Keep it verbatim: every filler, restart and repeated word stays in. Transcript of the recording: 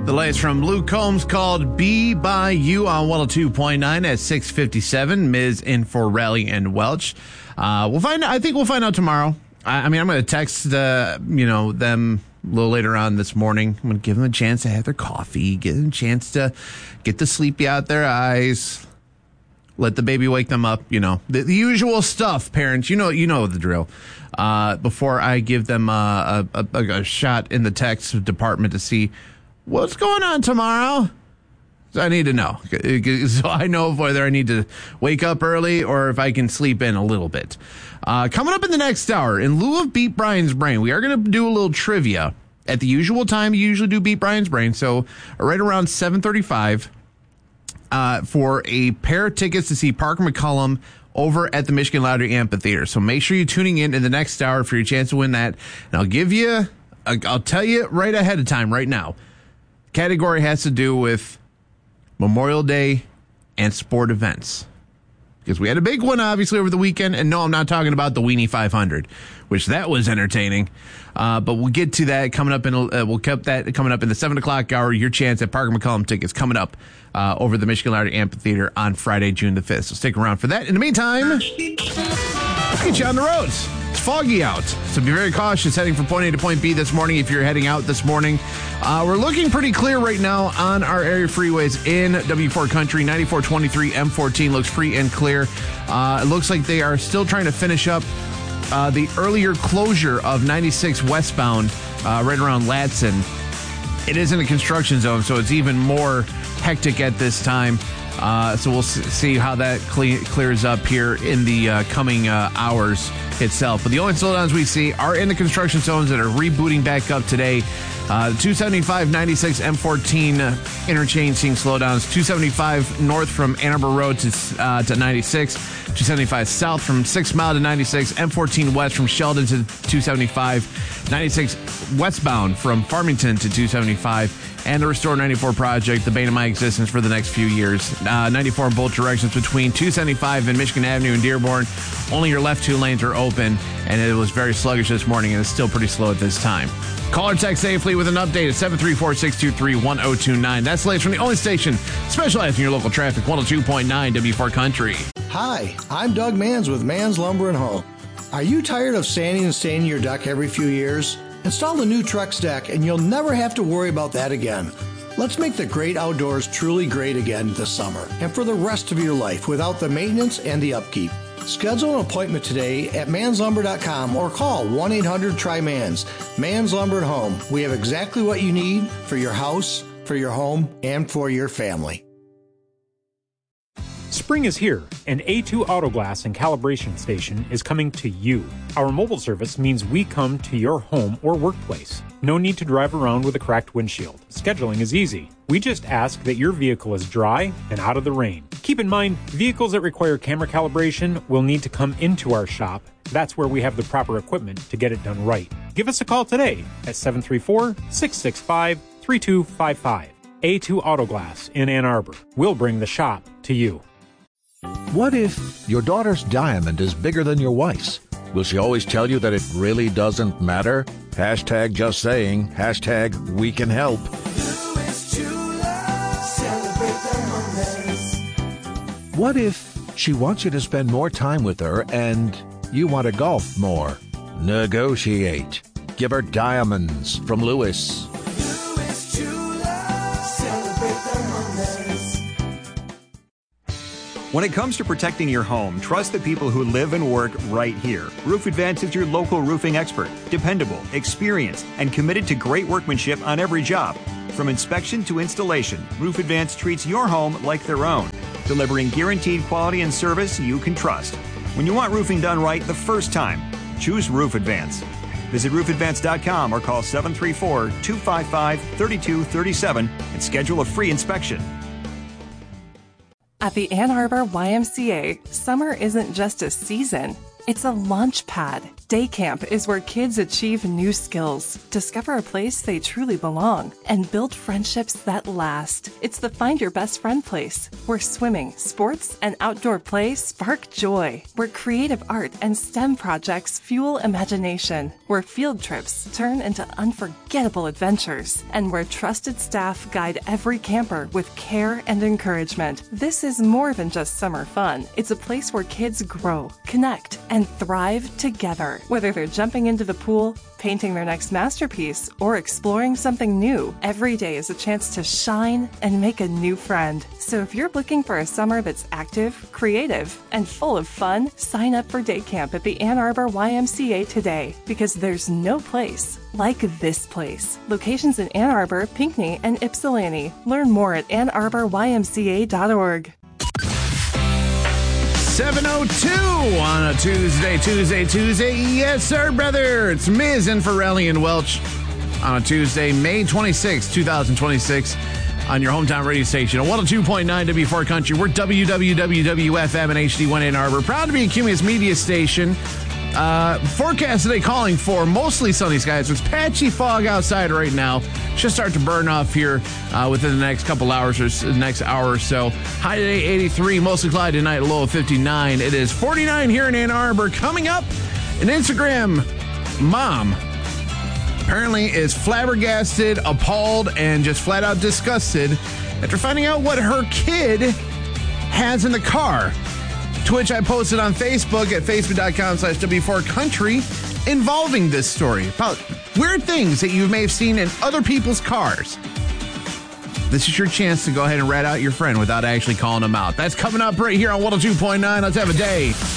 The latest from Luke Combs called Be By You on one oh two point nine at six fifty-seven. Miz in for Raleigh and Welch. Uh, we'll find. I think we'll find out tomorrow. I, I mean, I'm going to text uh, you know them a little later on this morning. I'm going to give them a chance to have their coffee, give them a chance to get the sleepy out their eyes, let the baby wake them up. You know, the, the usual stuff. Parents, you know, you know the drill. Uh, before I give them uh, a, a, a shot in the text department to see what's going on tomorrow? So I need to know. So I know whether I need to wake up early or if I can sleep in a little bit. Uh, coming up in the next hour, in lieu of Beat Brian's Brain, we are going to do a little trivia. At the usual time, you usually do Beat Brian's Brain. So right around seven thirty-five uh, for a pair of tickets to see Parker McCollum over at the Michigan Lottery Amphitheater. So make sure you're tuning in in the next hour for your chance to win that. And I'll give you, I'll tell you right ahead of time right now. Category has to do with Memorial Day and sport events. Because we had a big one, obviously, over the weekend. And no, I'm not talking about the Weenie five hundred, which that was entertaining. Uh, but we'll get to that coming up in, uh, we'll keep that coming up in the seven o'clock hour. Your chance at Parker McCollum tickets coming up uh, over the Michigan Lottery Amphitheater on Friday, June the fifth. So stick around for that. In the meantime, let's get you on the roads. It's foggy out, so be very cautious heading from point A to point B this morning if you're heading out this morning. Uh, we're looking pretty clear right now on our area freeways in W four Country. ninety-four twenty-three M fourteen looks free and clear. Uh, it looks like they are still trying to finish up uh, the earlier closure of ninety-six westbound uh, right around Ladson. It is in a construction zone, so it's even more hectic at this time. Uh, so we'll s- see how that cle- clears up here in the uh, coming uh, hours itself. But the only slowdowns we see are in the construction zones that are rebooting back up today. Uh, two seventy-five ninety-six M fourteen uh, interchange seeing slowdowns. two seventy-five north from Ann Arbor Road to uh, to ninety-six. two seventy-five south from six Mile to ninety-six. M fourteen west from Sheldon to two seventy-five. ninety-six westbound from Farmington to two seventy-five. And the Restore ninety-four project, the bane of my existence for the next few years. Uh, ninety-four in both directions between two seventy-five and Michigan Avenue in Dearborn. Only your left two lanes are open, and it was very sluggish this morning, and it's still pretty slow at this time. Call or text safely with an update at seven three four, six two three, one oh two nine. That's the latest from the only station specializing in your local traffic, one oh two point nine W four Country. Hi, I'm Doug Manns with Manns Lumber and Home. Are you tired of sanding and staining your deck every few years? Install the new Trex deck and you'll never have to worry about that again. Let's make the great outdoors truly great again this summer and for the rest of your life without the maintenance and the upkeep. Schedule an appointment today at manns lumber dot com or call one eight hundred try manns. Manns Lumber and Home. We have exactly what you need for your house, for your home, and for your family. Spring is here, and A two Auto Glass and Calibration Station is coming to you. Our mobile service means we come to your home or workplace. No need to drive around with a cracked windshield. Scheduling is easy. We just ask that your vehicle is dry and out of the rain. Keep in mind, vehicles that require camera calibration will need to come into our shop. That's where we have the proper equipment to get it done right. Give us a call today at seven three four, six six five, three two five five. A two Auto Glass in Ann Arbor. We'll bring the shop to you. What if your daughter's diamond is bigger than your wife's? Will she always tell you that it really doesn't matter? Hashtag just saying. Hashtag we can help. What if she wants you to spend more time with her and you want to golf more? Negotiate. Give her diamonds from Lewis. When it comes to protecting your home, trust the people who live and work right here. Roof Advance is your local roofing expert. Dependable, experienced, and committed to great workmanship on every job. From inspection to installation, Roof Advance treats your home like their own, delivering guaranteed quality and service you can trust. When you want roofing done right the first time, choose Roof Advance. Visit roof advance dot com or call seven three four, two five five, three two three seven and schedule a free inspection. At the Ann Arbor Y M C A, summer isn't just a season, it's a launch pad. Day camp is where kids achieve new skills, discover a place they truly belong, and build friendships that last. It's the Find Your Best Friend place, where swimming, sports, and outdoor play spark joy, where creative art and STEM projects fuel imagination, where field trips turn into unforgettable adventures, and where trusted staff guide every camper with care and encouragement. This is more than just summer fun. It's a place where kids grow, connect, and thrive together. Whether they're jumping into the pool, painting their next masterpiece, or exploring something new, every day is a chance to shine and make a new friend. So if you're looking for a summer that's active, creative, and full of fun, sign up for day camp at the Ann Arbor Y M C A today, because there's no place like this place. Locations in Ann Arbor, Pinckney, and Ypsilanti. Learn more at ann arbor y m c a dot org. seven oh two on a Tuesday, Tuesday, Tuesday. Yes, sir, brother. It's Miz in for Relly and Welch on a Tuesday, May twenty-sixth, twenty twenty-six, on your hometown radio station, one oh two point nine W four Country. We're W W W W F M and H D one Ann Arbor. Proud to be a Cumulus media station. Uh, forecast today calling for mostly sunny skies. It's patchy fog outside right now. Should start to burn off here uh, within the next couple hours or the next hour or so. High today, eighty-three. Mostly cloudy tonight, a low of fifty-nine. It is forty-nine here in Ann Arbor. Coming up, an Instagram mom apparently is flabbergasted, appalled, and just flat out disgusted after finding out what her kid has in the car. To which I posted on Facebook at facebook.com slash W4Country involving this story about weird things that you may have seen in other people's cars. This is your chance to go ahead and rat out your friend without actually calling them out. That's coming up right here on one oh two point nine. Let's have a day